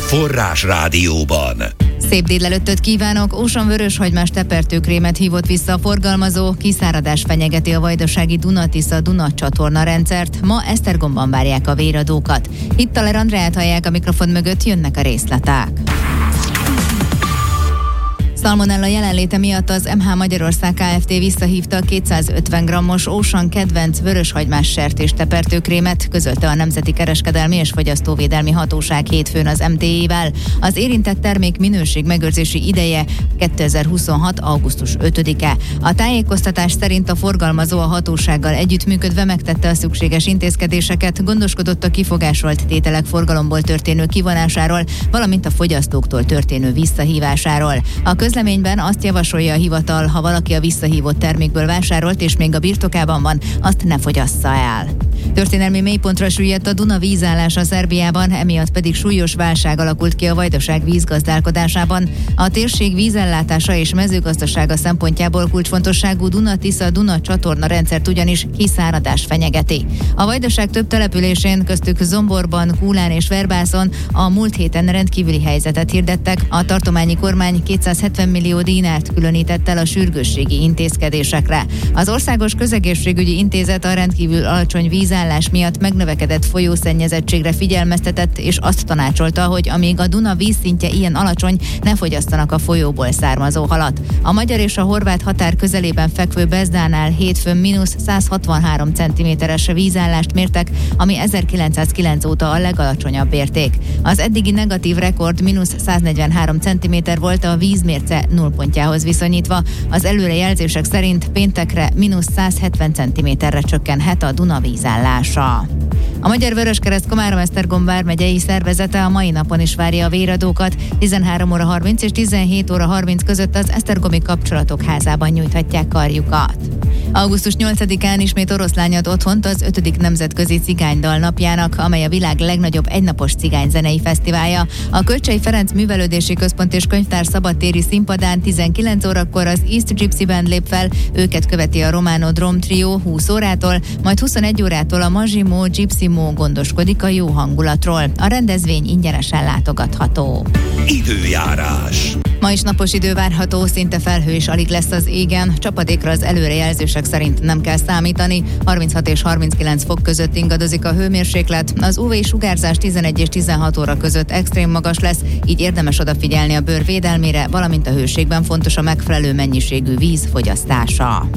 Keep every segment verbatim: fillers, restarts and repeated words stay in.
Forrás Rádióban. Szép délelőttöt kívánok! Ocean vöröshagymás tepertőkrémet hívott vissza a forgalmazó, kiszáradás fenyegeti a vajdasági Duna-Tisza-Duna csatorna rendszert. Ma Esztergomban várják a véradókat. Itt Taler Andreát hallják, a mikrofon mögött, jönnek a részletek. Szalmonella jelenléte miatt az em há Magyarország Kft. Visszahívta a kétszázötven grammos Ocean kedvenc vöröshagymás sertéstepertőkrémet, közölte a Nemzeti Kereskedelmi és Fogyasztóvédelmi Hatóság hétfőn az em té é-vel. Az érintett termék minőség megőrzési ideje kétezer-huszonhat. augusztus ötödike. A tájékoztatás szerint a forgalmazó a hatósággal együttműködve megtette a szükséges intézkedéseket, gondoskodott a kifogásolt tételek forgalomból történő kivonásáról, valamint a fogyasztóktól történő visszahívásáról. A közleményben azt javasolja a hivatal, ha valaki a visszahívott termékből vásárolt és még a birtokában van, azt ne fogyassza el. Történelmi mélypontra süllyedt a Duna vízállása Szerbiában, emiatt pedig súlyos válság alakult ki a Vajdaság vízgazdálkodásában. A térség vízellátása és mezőgazdasága szempontjából kulcsfontosságú Duna-Tisza-Duna csatorna rendszert ugyanis kiszáradás fenyegeti. A Vajdaság több településén, köztük Zomborban, Kúlán és Verbászon a múlt héten rendkívüli helyzetet hirdettek. A tartományi kormány kétszázhetven millió dínárt különített el a sürgősségi intézkedésekre. Az Országos Közegészségügyi Intézet a rendkívül alacsony vízállás miatt megnövekedett folyószennyezettségre figyelmeztetett, és azt tanácsolta, hogy amíg a Duna vízszintje ilyen alacsony, ne fogyasszanak a folyóból származó halat. A magyar és a horvát határ közelében fekvő Bezdánál hétfőn mínusz száz hatvanhárom centiméteres vízállást mértek, ami ezerkilencszázkilenc óta a legalacsonyabb érték. Az eddigi negatív rekord mínusz száznegyvenhárom centiméter volt a vízmérce nullpontjához viszonyítva. Az előrejelzések szerint péntekre mínusz száz hetven centiméterre csökkenhet a Duna vízállása. A Magyar Vöröskereszt Komárom-Esztergom vármegyei szervezete a mai napon is várja a véradókat. tizenhárom óra harminc és tizenhét óra harminc között az Esztergomi Kapcsolatok Házában nyújthatják karjukat. augusztus nyolcadikán ismét oroszlány ad otthont az ötödik nemzetközi cigánydal napjának, amely a világ legnagyobb egynapos cigányzenei fesztiválja. A Kölcsey Ferenc Művelődési Központ és Könyvtár szabadtéri színpadán tizenkilenc órakor az East Gypsy Band lép fel, őket követi a Romano Drum Trio húsz órától, majd huszonegy órától a Majimo Gypsimo gondoskodik a jó hangulatról. A rendezvény ingyenesen látogatható. Időjárás. Ma is napos idő várható, szinte felhő is alig lesz az égen, csapadékra az előrejelzések szerint nem kell számítani, harminchat és harminckilenc fok között ingadozik a hőmérséklet, az u vé sugárzás tizenegy és tizenhat óra között extrém magas lesz, így érdemes odafigyelni a bőr védelmére, valamint a hőségben fontos a megfelelő mennyiségű víz fogyasztása.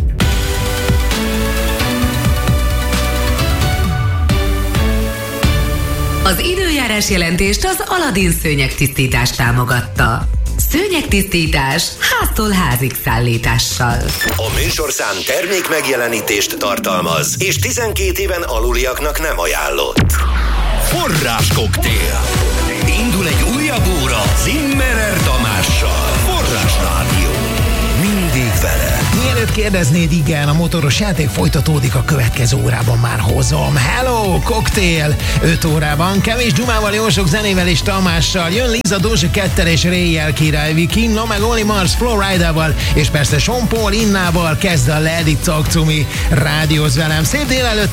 Az időjárás jelentést az Aladin szőnyegtisztítás támogatta. Szőnyegtisztítás háztól házig szállítással. A műsorszám termék megjelenítést tartalmaz, és tizenkét éven aluliaknak nem ajánlott. Forráskoktél. Indul egy újabb óra Zimmerer Tamással. Forrás Rádió. Mindig vele. Mielőtt kérdeznéd, igen, a motoros játék folytatódik, a következő órában már hozom. Hello, koktél! öt órában Kevés Dzsumával, jó sok zenével és Tamással. Jön Liza, Dózsa Ketter és Réjjel király, Viking, no meg Oli Mars, Flowrider-val, és persze Sean Paul Innával kezd a Let It Talk To Me. Rádióz velem. Szép délelőtt!